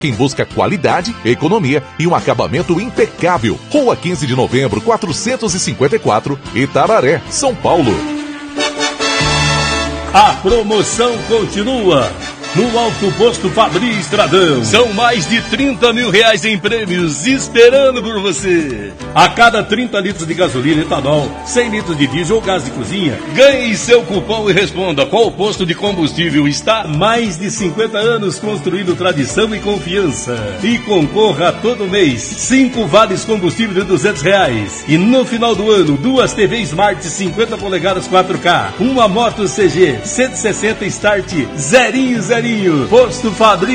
Quem busca qualidade, economia e um acabamento impecável. Rua 15 de Novembro, 454, Itararé, São Paulo. A promoção continua no Alto Posto Fabri Estradão. São mais de 30 mil reais em prêmios esperando por você. A cada 30 litros de gasolina, etanol, 100 litros de diesel ou gás de cozinha, ganhe seu cupom e responda qual posto de combustível está. Mais de 50 anos construindo tradição e confiança. E concorra todo mês 5 vales combustível de R$200. E no final do ano, 2 TV Smart 50 polegadas 4K, uma moto CG 160 Start 0. Posto Fabri